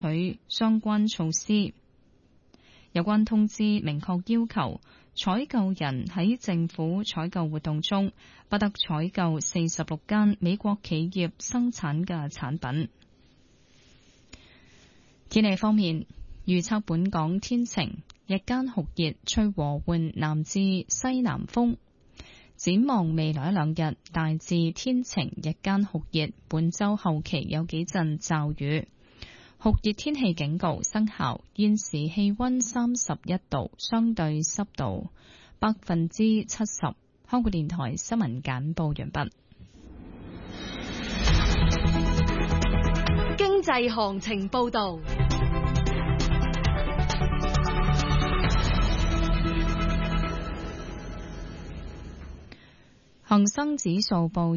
取相關措施。有關通知明確要求採購人喺政府採購活動中不得採購46間美國企業生產嘅產品。天氣方面，預測本港天晴，日間酷熱，吹和緩南至西南風。展望未來兩日，大致天晴，日間酷熱，本週後期有幾陣驟雨。酷熱天氣警告生效，現時氣溫31度，相對濕度70%。香港電台新聞簡報完畢。 經濟行情報道。 恒生指數報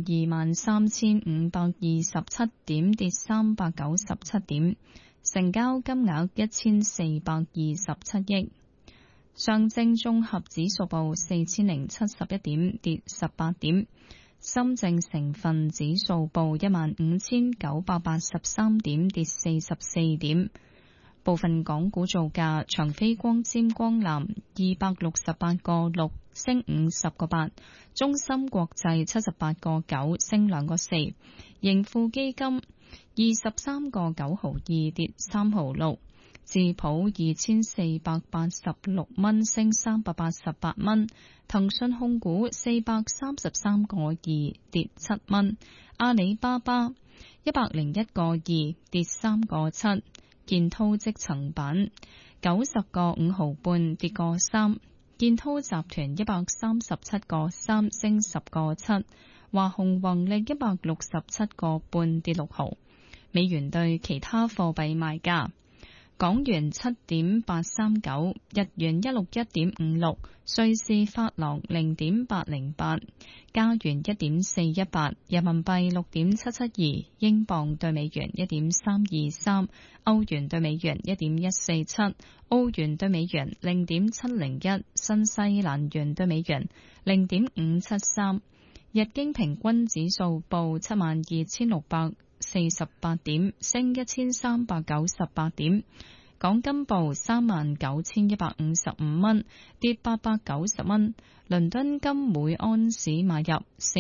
23,527點，跌397點，成交金額1427億。上證綜合指數報4071點，跌18點。深證成分指數報15,983點，跌44點。部分港股造價：長飛光纖光纜268.6升50個8，中芯國際78.9升2個4，盈富基金23.9毫2跌3毫6，智普2486蚊升388蚊，騰訊控股433.2跌7蚊，阿里巴巴101.2跌3個7。建滔積層板90.5毫半跌個3，建滔集團137.3升10個7，華虹宏力167個半跌6毫。美元對其他貨幣賣價：港元7.839，日元161.56，瑞士法郎0.808，加元1.418，人民幣6.772，英鎊對美元1.323，歐元對美元1.147，澳元對美元0.701，新西蘭元對美元0.573。日經平均指數報72,648點，升1398點。港金報39,155蚊，跌890蚊。倫敦金每安士買入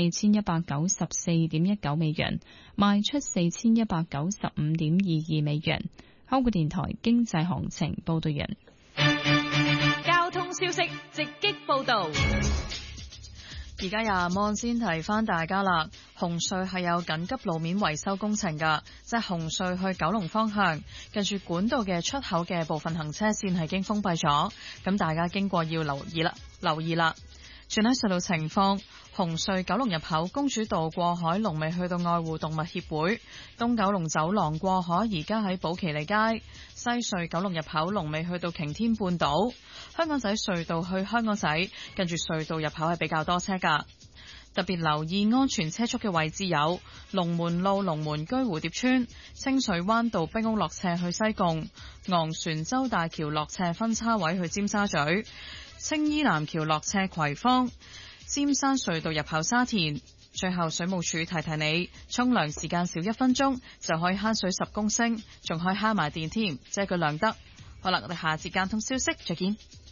4194.19美元，賣出4195.22美元。香港電台經濟行情報道完。 交通消息直擊報道。 而家廿蚊先提翻大家啦，紅隧係有緊急路面維修工程㗎，即係紅隧去九龍方向，近住管道嘅出口嘅部分行車線係已經封閉咗，咁大家經過要留意啦。轉喺隧道情況，紅隧九龍入口公主道過海龍尾去到愛護動物協會，東九龍走廊過海而家喺寶其利街，西隧九龍入口龍尾去到擎天半島，香港仔隧道去香港仔近住隧道入口係比較多車㗎。特別留意安全車速嘅位置有龍門路龍門居蝴蝶村、清水灣道冰屋落斜去西貢、昂船洲大橋落斜分叉位去尖沙咀、青衣南橋落斜葵芳、尖山隧道入口沙田。最後水務署提提你，沖涼時間少1分鐘就可以慳水10公升，仲可以慳埋電添，即係佢量得。好啦，我哋下節交通消息再見。